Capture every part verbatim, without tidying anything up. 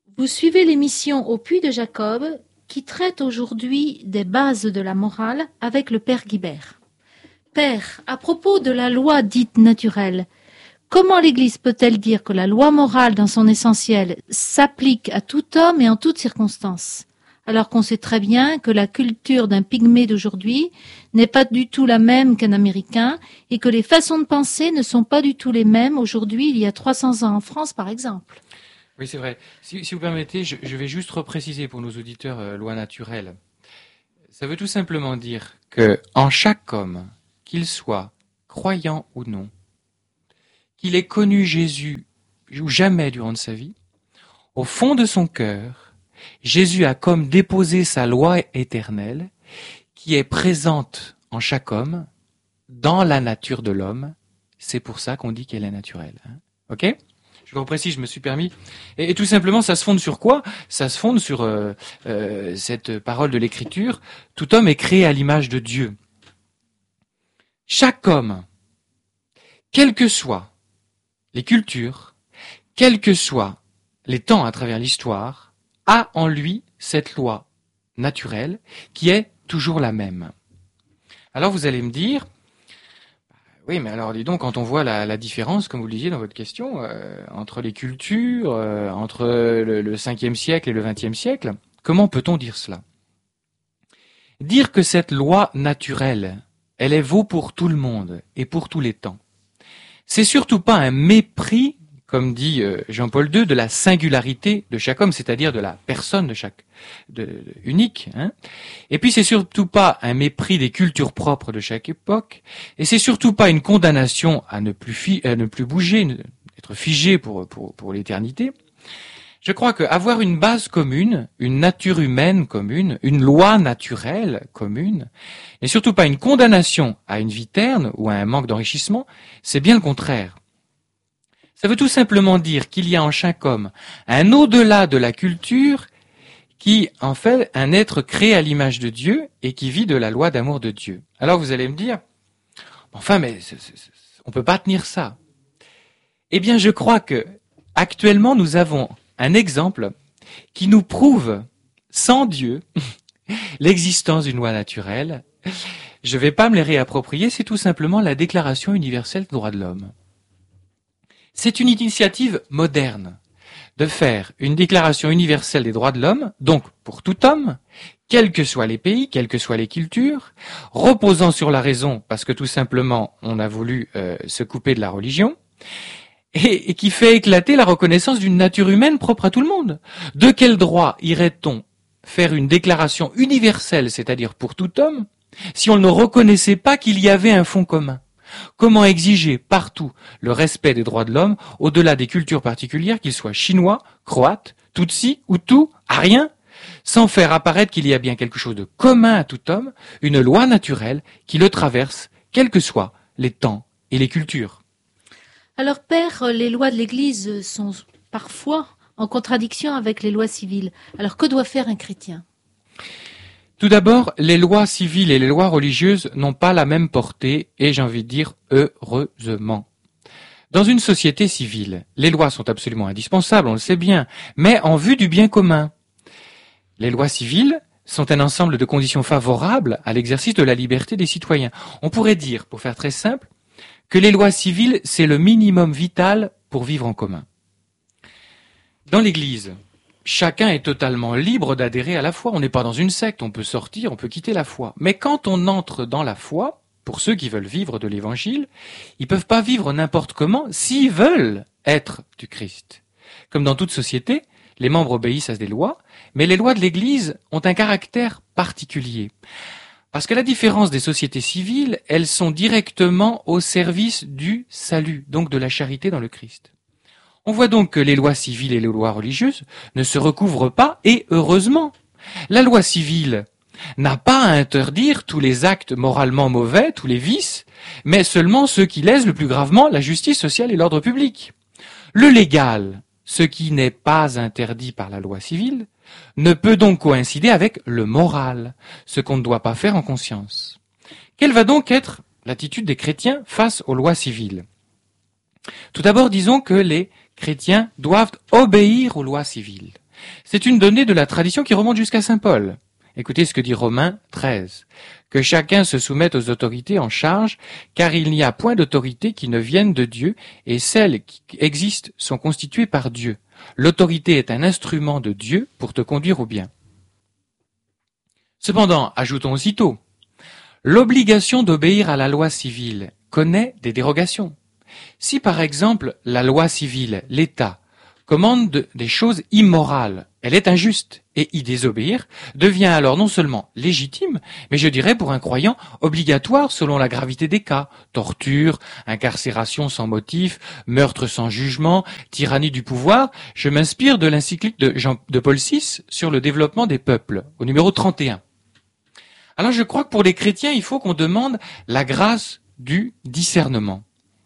Vous suivez l'émission Au Puits de Jacob qui traite aujourd'hui des bases de la morale avec le Père Guibert. Père, à propos de la loi dite naturelle, comment l'Église peut-elle dire que la loi morale dans son essentiel s'applique à tout homme et en toutes circonstances, alors qu'on sait très bien que la culture d'un pygmée d'aujourd'hui n'est pas du tout la même qu'un Américain et que les façons de penser ne sont pas du tout les mêmes aujourd'hui, il y a trois cents ans en France par exemple. Oui, c'est vrai. Si, si vous permettez, je, je vais juste repréciser pour nos auditeurs euh, loi naturelle. Ça veut tout simplement dire que en chaque homme, qu'il soit croyant ou non, qu'il ait connu Jésus ou jamais durant de sa vie, au fond de son cœur, Jésus a comme déposé sa loi éternelle qui est présente en chaque homme, dans la nature de l'homme. C'est pour ça qu'on dit qu'elle est naturelle. Hein. Ok ? Je vous reprécise, je me suis permis. Et, et tout simplement, ça se fonde sur quoi ? Ça se fonde sur euh, euh, cette parole de l'Écriture. Tout homme est créé à l'image de Dieu. Chaque homme, quelles que soient les cultures, quels que soient les temps à travers l'histoire, a en lui cette loi naturelle qui est toujours la même. Alors vous allez me dire, oui, mais alors dis donc, quand on voit la, la différence, comme vous le disiez dans votre question, euh, entre les cultures, euh, entre le, le cinquième siècle et le vingtième siècle, comment peut-on dire cela ? Dire que cette loi naturelle, elle est vaut pour tout le monde et pour tous les temps. C'est surtout pas un mépris, comme dit euh, Jean-Paul deux, de la singularité de chaque homme, c'est-à-dire de la personne de chaque de, de, unique. Hein. Et puis c'est surtout pas un mépris des cultures propres de chaque époque, et c'est surtout pas une condamnation à ne plus, fi, à ne plus bouger, être figé pour, pour, pour l'éternité. Je crois qu'avoir une base commune, une nature humaine commune, une loi naturelle commune, et surtout pas une condamnation à une vie terne ou à un manque d'enrichissement, c'est bien le contraire. Ça veut tout simplement dire qu'il y a en chaque homme un au-delà de la culture qui en fait un être créé à l'image de Dieu et qui vit de la loi d'amour de Dieu. Alors vous allez me dire, enfin mais c'est, c'est, c'est, on peut pas tenir ça. Eh bien je crois que actuellement nous avons un exemple qui nous prouve, sans Dieu, l'existence d'une loi naturelle. Je ne vais pas me les réapproprier, c'est tout simplement la Déclaration universelle des droits de l'homme. C'est une initiative moderne de faire une Déclaration universelle des droits de l'homme, donc pour tout homme, quels que soient les pays, quelles que soient les cultures, reposant sur la raison, parce que tout simplement on a voulu euh, se couper de la religion, Et, et qui fait éclater la reconnaissance d'une nature humaine propre à tout le monde. De quel droit irait-on faire une déclaration universelle, c'est-à-dire pour tout homme, si on ne reconnaissait pas qu'il y avait un fond commun ? Comment exiger partout le respect des droits de l'homme, au-delà des cultures particulières, qu'ils soient chinois, croates, tutsis, hutus, ariens, sans faire apparaître qu'il y a bien quelque chose de commun à tout homme, une loi naturelle qui le traverse, quels que soient les temps et les cultures. Alors, Père, les lois de l'Église sont parfois en contradiction avec les lois civiles. Alors, que doit faire un chrétien ? Tout d'abord, les lois civiles et les lois religieuses n'ont pas la même portée, et j'ai envie de dire heureusement. Dans une société civile, les lois sont absolument indispensables, on le sait bien, mais en vue du bien commun. Les lois civiles sont un ensemble de conditions favorables à l'exercice de la liberté des citoyens. On pourrait dire, pour faire très simple, que les lois civiles, c'est le minimum vital pour vivre en commun. Dans l'Église, chacun est totalement libre d'adhérer à la foi. On n'est pas dans une secte, on peut sortir, on peut quitter la foi. Mais quand on entre dans la foi, pour ceux qui veulent vivre de l'Évangile, ils peuvent pas vivre n'importe comment s'ils veulent être du Christ. Comme dans toute société, les membres obéissent à des lois, mais les lois de l'Église ont un caractère particulier. Parce que la différence des sociétés civiles, elles sont directement au service du salut, donc de la charité dans le Christ. On voit donc que les lois civiles et les lois religieuses ne se recouvrent pas, et heureusement. La loi civile n'a pas à interdire tous les actes moralement mauvais, tous les vices, mais seulement ceux qui lèsent le plus gravement la justice sociale et l'ordre public. Le légal, ce qui n'est pas interdit par la loi civile, ne peut donc coïncider avec le moral, ce qu'on ne doit pas faire en conscience. Quelle va donc être l'attitude des chrétiens face aux lois civiles ? Tout d'abord, disons que les chrétiens doivent obéir aux lois civiles. C'est une donnée de la tradition qui remonte jusqu'à saint Paul. Écoutez ce que dit Romains treize. Que chacun se soumette aux autorités en charge, car il n'y a point d'autorité qui ne vienne de Dieu, et celles qui existent sont constituées par Dieu. L'autorité est un instrument de Dieu pour te conduire au bien. Cependant, ajoutons aussitôt, l'obligation d'obéir à la loi civile connaît des dérogations. Si par exemple la loi civile, l'État, commande de, des choses immorales, elle est injuste, et y désobéir devient alors non seulement légitime, mais je dirais pour un croyant obligatoire selon la gravité des cas, torture, incarcération sans motif, meurtre sans jugement, tyrannie du pouvoir. Je m'inspire de l'encyclique de, Jean, de Paul six sur le développement des peuples, au numéro trente et un. Alors je crois que pour les chrétiens, il faut qu'on demande la grâce du discernement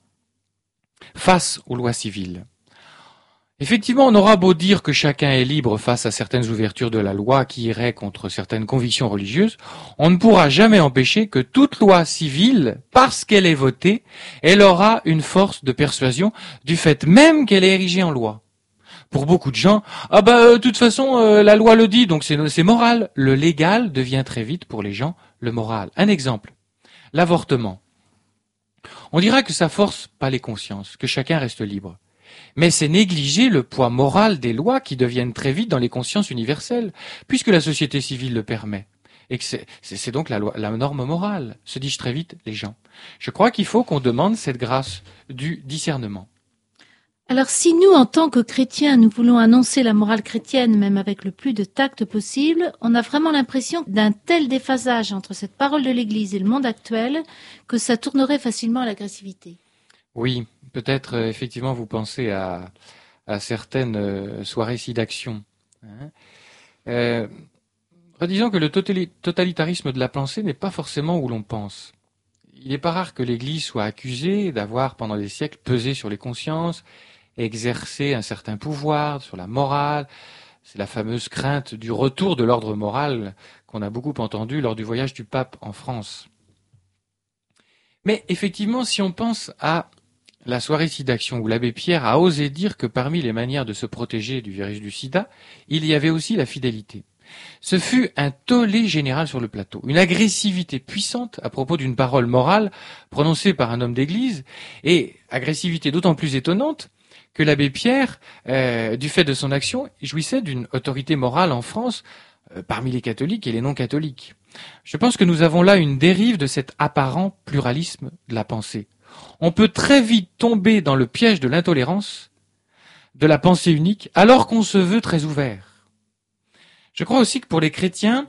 face aux lois civiles. Effectivement, on aura beau dire que chacun est libre face à certaines ouvertures de la loi qui iraient contre certaines convictions religieuses, on ne pourra jamais empêcher que toute loi civile, parce qu'elle est votée, elle aura une force de persuasion du fait même qu'elle est érigée en loi. Pour beaucoup de gens, ah bah euh, de toute façon euh, la loi le dit, donc c'est, c'est moral. Le légal devient très vite pour les gens le moral. Un exemple, l'avortement. On dira que ça force pas les consciences, que chacun reste libre. Mais c'est négliger le poids moral des lois qui deviennent très vite dans les consciences universelles, puisque la société civile le permet. Et que c'est, c'est, c'est donc la, loi, la norme morale, se disent très vite les gens. Je crois qu'il faut qu'on demande cette grâce du discernement. Alors si nous, en tant que chrétiens, nous voulons annoncer la morale chrétienne, même avec le plus de tact possible, on a vraiment l'impression d'un tel déphasage entre cette parole de l'Église et le monde actuel que ça tournerait facilement à l'agressivité. Oui, peut-être euh, effectivement vous pensez à, à certaines euh, soirées SIDAction. Hein. Euh, redisons que le totalitarisme de la pensée n'est pas forcément où l'on pense. Il n'est pas rare que l'Église soit accusée d'avoir, pendant des siècles, pesé sur les consciences, exercé un certain pouvoir sur la morale. C'est la fameuse crainte du retour de l'ordre moral qu'on a beaucoup entendu lors du voyage du pape en France. Mais effectivement, si on pense à la soirée SIDAction où l'abbé Pierre a osé dire que parmi les manières de se protéger du virus du sida, il y avait aussi la fidélité. Ce fut un tollé général sur le plateau, une agressivité puissante à propos d'une parole morale prononcée par un homme d'église, et agressivité d'autant plus étonnante que l'abbé Pierre, euh, du fait de son action, jouissait d'une autorité morale en France euh, parmi les catholiques et les non-catholiques. Je pense que nous avons là une dérive de cet apparent pluralisme de la pensée. On peut très vite tomber dans le piège de l'intolérance, de la pensée unique, alors qu'on se veut très ouvert. Je crois aussi que pour les chrétiens,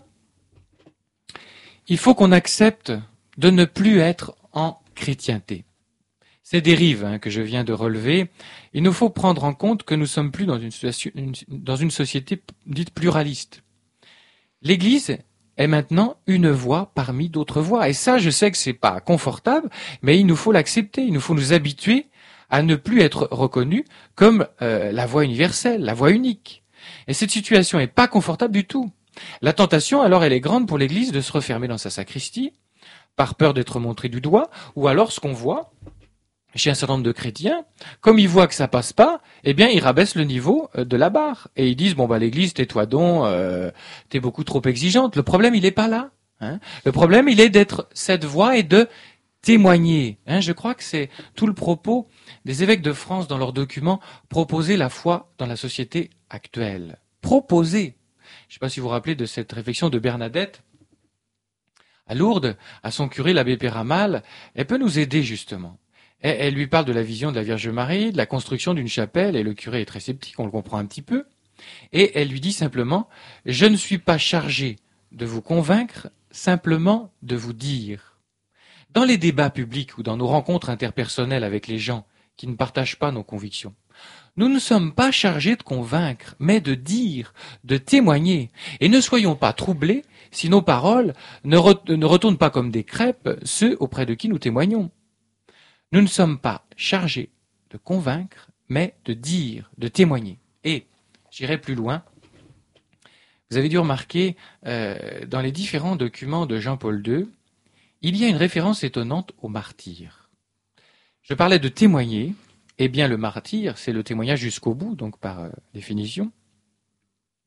il faut qu'on accepte de ne plus être en chrétienté. Ces dérives hein, que je viens de relever, il nous faut prendre en compte que nous sommes plus dans une, situation, une, dans une société dite pluraliste. L'Église est maintenant une voix parmi d'autres voix. Et ça, je sais que c'est pas confortable, mais il nous faut l'accepter. Il nous faut nous habituer à ne plus être reconnus comme euh, la voix universelle, la voix unique. Et cette situation est pas confortable du tout. La tentation, alors, elle est grande pour l'Église de se refermer dans sa sacristie, par peur d'être montré du doigt, ou alors ce qu'on voit chez un certain nombre de chrétiens, comme ils voient que ça passe pas, eh bien ils rabaissent le niveau de la barre et ils disent bon bah l'Église tais-toi donc, euh, t'es beaucoup trop exigeante. Le problème il est pas là. Hein. Le problème il est d'être cette voix et de témoigner. Hein. Je crois que c'est tout le propos des évêques de France dans leurs documents, proposer la foi dans la société actuelle. Proposer. Je ne sais pas si vous vous rappelez de cette réflexion de Bernadette à Lourdes, à son curé l'abbé Péramal. Elle peut nous aider justement. Elle lui parle de la vision de la Vierge Marie, de la construction d'une chapelle, et le curé est très sceptique, on le comprend un petit peu. Et elle lui dit simplement « Je ne suis pas chargé de vous convaincre, simplement de vous dire. » Dans les débats publics ou dans nos rencontres interpersonnelles avec les gens qui ne partagent pas nos convictions, nous ne sommes pas chargés de convaincre, mais de dire, de témoigner. Et ne soyons pas troublés si nos paroles ne, re- ne retournent pas comme des crêpes ceux auprès de qui nous témoignons. Nous ne sommes pas chargés de convaincre, mais de dire, de témoigner. Et, j'irai plus loin, vous avez dû remarquer, euh, dans les différents documents de Jean-Paul deux, il y a une référence étonnante au martyr. Je parlais de témoigner, eh bien le martyr, c'est le témoignage jusqu'au bout, donc par euh, définition.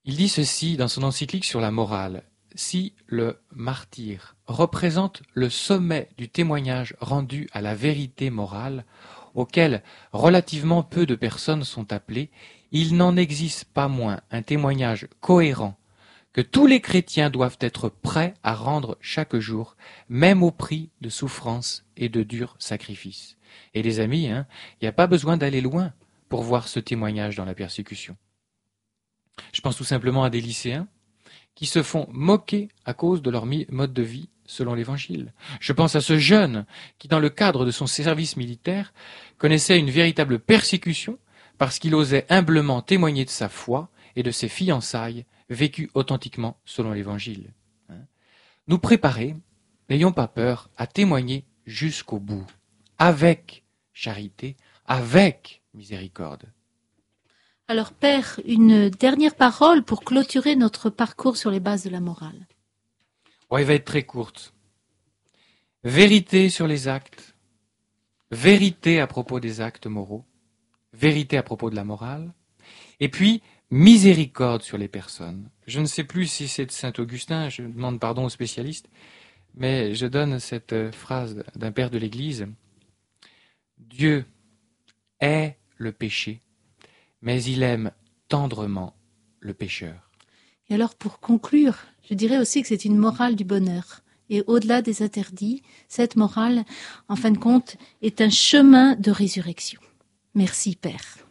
Il dit ceci dans son encyclique sur la morale. Si le martyre représente le sommet du témoignage rendu à la vérité morale, auquel relativement peu de personnes sont appelées, il n'en existe pas moins un témoignage cohérent que tous les chrétiens doivent être prêts à rendre chaque jour, même au prix de souffrances et de durs sacrifices. Et les amis, hein, il n'y a pas besoin d'aller loin pour voir ce témoignage dans la persécution. Je pense tout simplement à des lycéens qui se font moquer à cause de leur mode de vie selon l'Évangile. Je pense à ce jeune qui, dans le cadre de son service militaire, connaissait une véritable persécution parce qu'il osait humblement témoigner de sa foi et de ses fiançailles vécues authentiquement selon l'Évangile. Nous préparer, n'ayons pas peur, à témoigner jusqu'au bout, avec charité, avec miséricorde. Alors Père, une dernière parole pour clôturer notre parcours sur les bases de la morale. Oh, elle va être très courte. Vérité sur les actes, vérité à propos des actes moraux, vérité à propos de la morale, et puis miséricorde sur les personnes. Je ne sais plus si c'est de saint Augustin, je demande pardon aux spécialistes, mais je donne cette phrase d'un père de l'Église. Dieu hait le péché, mais il aime tendrement le pécheur. Et alors pour conclure, je dirais aussi que c'est une morale du bonheur. Et au-delà des interdits, cette morale, en fin de compte, est un chemin de résurrection. Merci Père.